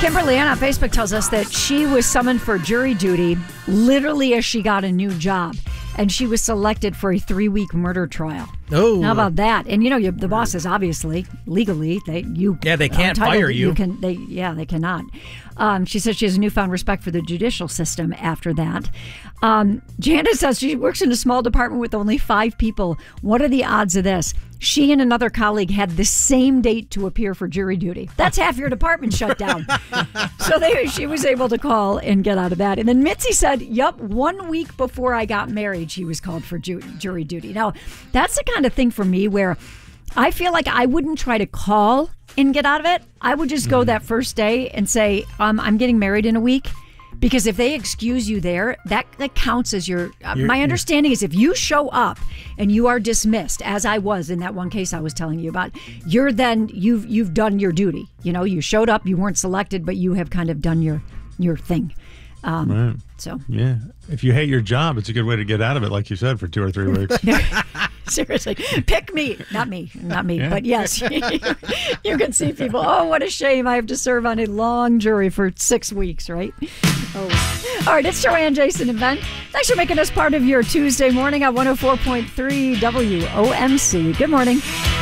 Kimberly Ann on Facebook tells us that she was summoned for jury duty literally as she got a new job. And she was selected for a 3-week murder trial. Oh, how about that? And the bosses obviously legally they can't fire you. They cannot. She says she has a newfound respect for the judicial system after that. Janice says she works in a small department with only 5 people. What are the odds of this? She and another colleague had the same date to appear for jury duty. That's half your department shut down. So she was able to call and get out of that. And then Mitzi said, yep, 1 week before I got married, she was called for jury duty. Now, that's the kind of thing for me where I feel like I wouldn't try to call and get out of it. I would just go that first day and say, I'm getting married in a week. Because if they excuse you there, that counts as your... my understanding is if you show up and you are dismissed, as I was in that one case I was telling you about, you've done your duty. You showed up, you weren't selected, but you have kind of done your thing. Right. So yeah, if you hate your job, it's a good way to get out of it, like you said, for 2 or 3 weeks. Seriously, pick me, not me, yeah. But yes, you can see people. Oh, what a shame! I have to serve on a long jury for 6 weeks, right? Oh, all right. It's Joanne, Jason, and Ben. Thanks for making us part of your Tuesday morning on 104.3 WOMC. Good morning.